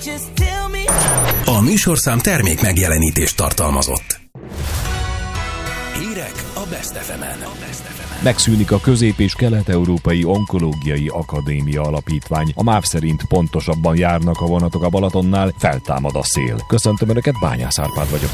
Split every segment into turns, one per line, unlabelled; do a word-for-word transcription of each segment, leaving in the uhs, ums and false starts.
A műsorszám termék megjelenítést tartalmazott. Hírek a Best ef emen.
Megszűnik a Közép- és Kelet-Európai Onkológiai Akadémia Alapítvány. A MÁV szerint pontosabban járnak a vonatok a Balatonnál, feltámad a szél. Köszöntöm Önöket, Bányász Árpád vagyok.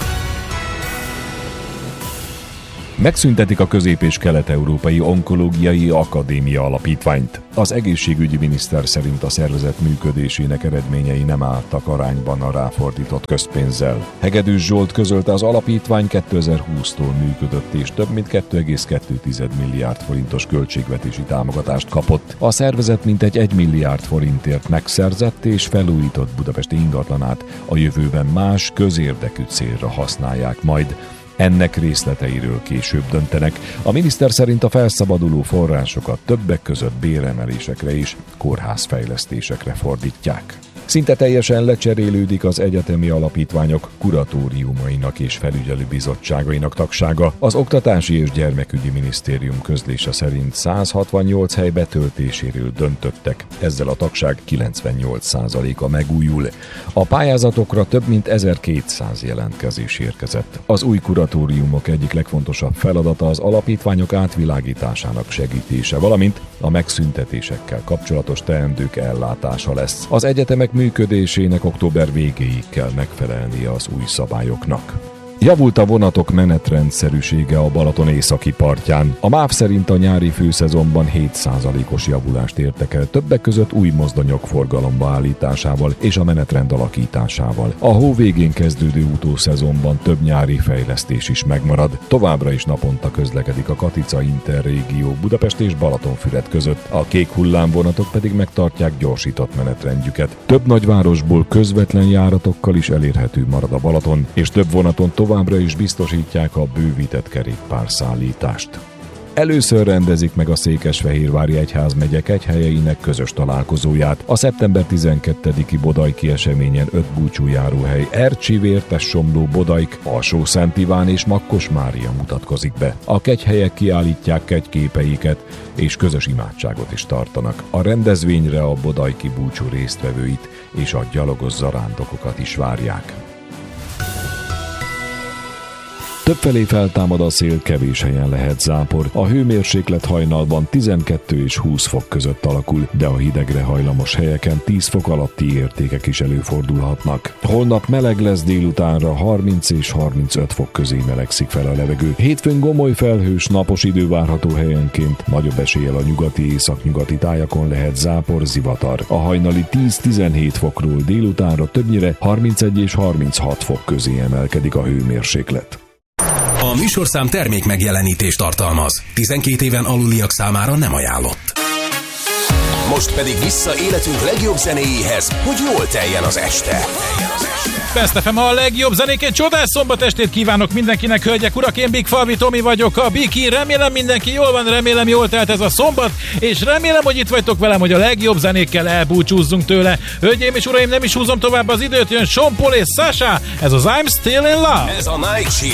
Megszüntetik a Közép- és Kelet-Európai Onkológiai Akadémia Alapítványt. Az egészségügyi miniszter szerint a szervezet működésének eredményei nem álltak arányban a ráfordított közpénzzel. Hegedűs Zsolt közölte, az alapítvány kétezer-húsztól működött és több mint két egész kettő milliárd forintos költségvetési támogatást kapott. A szervezet mintegy egy milliárd forintért megszerzett és felújított budapesti ingatlanát a jövőben más közérdekű célra használják majd. Ennek részleteiről később döntenek. A miniszter szerint a felszabaduló forrásokat többek között béremelésekre és kórházfejlesztésekre fordítják. Szinte teljesen lecserélődik az egyetemi alapítványok kuratóriumainak és felügyelő bizottságainak tagsága. Az Oktatási és Gyermekügyi Minisztérium közlése szerint száz hatvannyolc hely betöltéséről döntöttek, ezzel a tagság kilencvennyolc százaléka megújul. A pályázatokra több mint ezerkétszáz jelentkezés érkezett. Az új kuratóriumok egyik legfontosabb feladata az alapítványok átvilágításának segítése, valamint a megszüntetésekkel kapcsolatos teendők ellátása lesz. Az egyetemek működésének október végéig kell megfelelnie az új szabályoknak. Javult a vonatok menetrendszerűsége a Balaton északi partján. A MÁV szerint a nyári főszezonban hét százalékos javulást értek el, többek között új mozdonyok forgalomba állításával és a menetrend alakításával. A hó végén kezdődő utószezonban több nyári fejlesztés is megmarad. Továbbra is naponta közlekedik a Katica Interrégió Budapest és Balatonfüred között. A kék hullámvonatok pedig megtartják gyorsított menetrendjüket. Több nagyvárosból közvetlen járatokkal is elérhető marad a Balaton, és több vonaton továbbra is biztosítják a bővített kerékpárszállítást. Először rendezik meg a Székesfehérvári egyházmegye kegyhelyeinek közös találkozóját. A szeptember tizenkettediki Bodajki eseményen öt búcsújáróhely Ercsi, Vértessomló, Bodajk, Alsó-Szent Iván és Makkos Mária mutatkozik be. A kegyhelyek kiállítják kegyképeiket és közös imádságot is tartanak. A rendezvényre a bodajki búcsú résztvevőit és a gyalogos zarándokokat is várják. Többfelé feltámad a szél, kevés helyen lehet zápor. A hőmérséklet hajnalban tizenkettő és húsz fok között alakul, de a hidegre hajlamos helyeken tíz fok alatti értékek is előfordulhatnak. Holnap meleg lesz, délutánra harminc és harmincöt fok közé melegszik fel a levegő. Hétfőn gomoly felhős, napos idő várható helyenként, nagyobb eséllyel a nyugati északnyugati tájakon lehet zápor, zivatar. A hajnali tíz-tizenhét fokról délutánra többnyire harmincegy és harminchat fok közé emelkedik a hőmérséklet.
A műsorszám termék megjelenítést tartalmaz. tizenkét éven aluliak számára nem ajánlott. Most pedig vissza életünk legjobb zenéjéhez, hogy jól teljen az este.
Best ef em a legjobb zenék, egy csodás szombat estét kívánok mindenkinek, hölgyek, urak, én Big Falvi Tomi vagyok, a Biki, remélem mindenki jól van, remélem jól telt ez a szombat, és remélem, hogy itt vagytok velem, hogy a legjobb zenékkel elbúcsúzzunk tőle. Hölgyeim és uraim, nem is húzom tovább az időt, jön Sean Paul és Sasha, ez az I'm Still in Love.
Ez a Night Shift.